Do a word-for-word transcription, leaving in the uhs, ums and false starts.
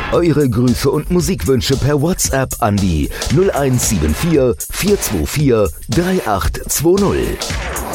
Eure Grüße und Musikwünsche per WhatsApp an die null eins sieben vier vier zwei vier drei acht zwei null.